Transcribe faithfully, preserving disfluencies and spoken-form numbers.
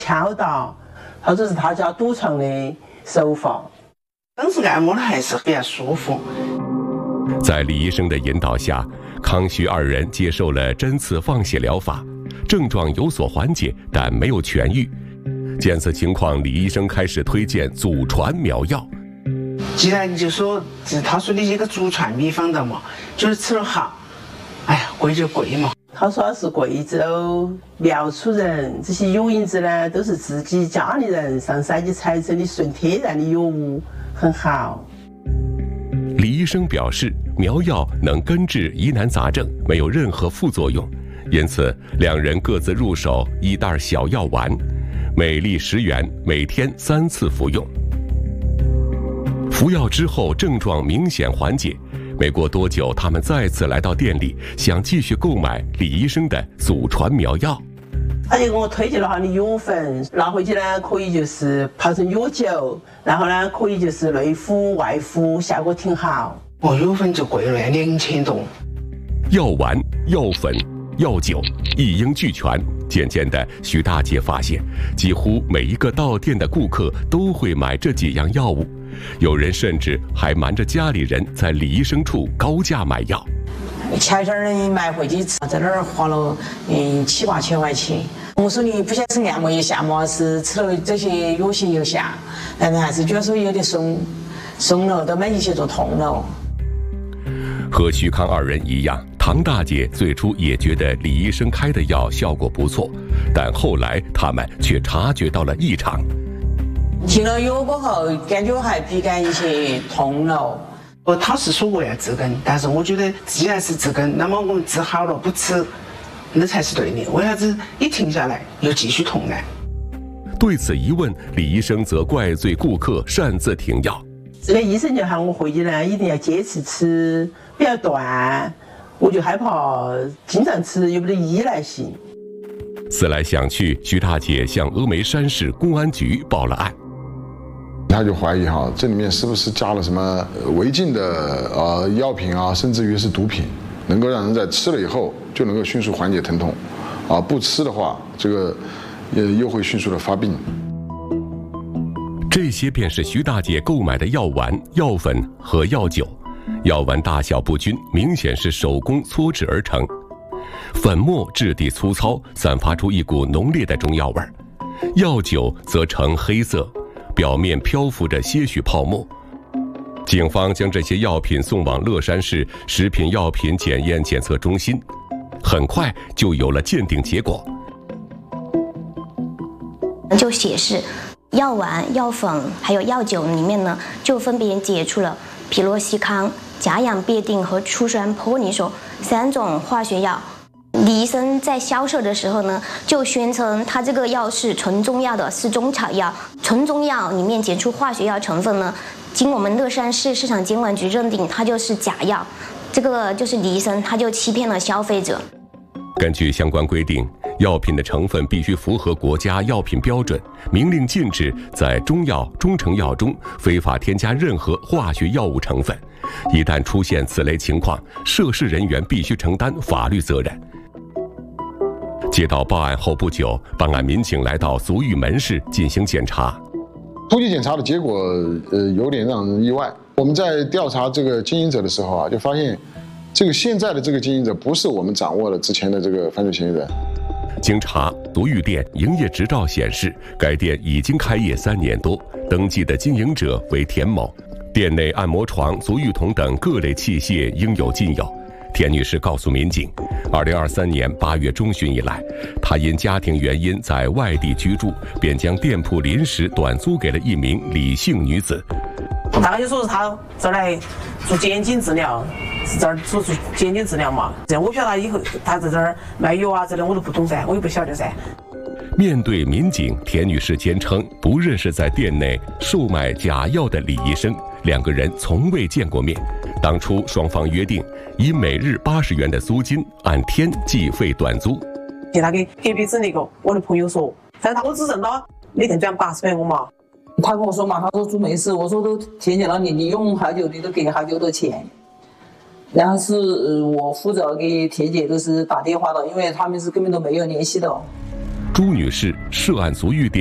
敲打，或者是他家赌场的手法。当时按摩的还是比较舒服。 在李医生的引导下，康徐二人接受了针刺放血疗法，症状有所缓解，但没有痊愈。见此情况，李医生开始推荐祖传苗药。 既然就说是他说的一个祖传秘方的嘛，就是吃了好，哎呀，贵就贵嘛。他说是贵州苗族人，这些药引子呢都是自己家里人上山去采成的纯天然的药物，很好。 李医生表示，苗药能根治疑难杂症，没有任何副作用，因此两人各自入手一袋小药丸，每粒十元，每天三次服用。服药之后，症状明显缓解。没过多久，他们再次来到店里，想继续购买李医生的祖传苗药。 他就给我推荐了他的药粉，拿回去呢可以就是泡成药酒，然后呢可以就是内敷外敷，效果挺好。哦，药粉就贵了两千多。 药丸、药粉、药酒一应俱全。渐渐的，徐大姐发现，几乎每一个到店的顾客都会买这几样药物，有人甚至还瞒着家里人在李医生处高价买药。 前阵儿买回去吃，在那儿花了嗯七八千块钱。我说你不想是按摩一下嘛，是吃了这些药些有下，但是还是觉得说有点松松了，都没一些就痛了。 和徐康二人一样，唐大姐最初也觉得李医生开的药效果不错，但后来他们却察觉到了异常。 停了药过后，感觉还比干一些痛了。 哦，他是说我要治根，但是我觉得既然是治根，那么我们治好了不吃，那才是对的。为啥子一停下来又继续痛呢？ 对此疑问，李医生则怪罪顾客擅自停药。 这个医生就喊我回去呢，一定要坚持吃，不要断。我就害怕经常吃有没得依赖性。 思来想去，徐大姐向峨眉山市公安局报了案。 他就怀疑哈，这里面是不是加了什么违禁的呃药品啊，甚至于是毒品，能够让人在吃了以后就能够迅速缓解疼痛，啊，不吃的话，这个呃又会迅速的发病。 这些便是徐大姐购买的药丸、药粉和药酒。药丸大小不均，明显是手工搓制而成。粉末质地粗糙，散发出一股浓烈的中药味儿。药酒则呈黑色，表面漂浮着些许泡沫。警方将这些药品送往乐山市食品药品检验检测中心，很快就有了鉴定结果。 就显示药丸、药粉还有药酒里面呢，就分别解出了匹洛西康、甲氧卞定和醋酸泼尼索三种化学药。李医生在销售的时候呢，就宣称他这个药是纯中药的，是中草药。纯中药里面检出化学药成分呢，经我们乐山市市场监管局认定，它就是假药。这个就是李医生他就欺骗了消费者。 根据相关规定，药品的成分必须符合国家药品标准，明令禁止在中药、中成药中非法添加任何化学药物成分。一旦出现此类情况，涉事人员必须承担法律责任。接到报案后不久，办案民警来到足浴门市进行检查。 突击检查的结果，呃，有点让人意外。我们在调查这个经营者的时候啊，就发现，这个现在的这个经营者不是我们掌握了之前的这个犯罪嫌疑人。 经查，足浴店营业执照显示，该店已经开业三年多，登记的经营者为田某。店内按摩床、足浴桶等各类器械应有尽有。田女士告诉民警，二零二三年八月中旬以来，她因家庭原因在外地居住，便将店铺临时短租给了一名李姓女子。 大概就说是他这儿来做肩颈治疗，是这儿做做肩颈治疗嘛。这样我不晓得他以后他在这儿卖药啊之类，我都不懂噻，我也不晓得噻。 面对民警，田女士坚称不认识在店内售卖假药的李医生，两个人从未见过面。当初双方约定以每日八十元的租金按天计费短租。 给他给隔壁子那个我的朋友说，但是他我只认到每天赚八十块我嘛。 他跟我说嘛，他说做没事，我说都听见了你，你用好久你都给好久的钱。然后是我负责给田姐都是打电话的，因为他们是根本都没有联系的。 朱女士涉案足浴点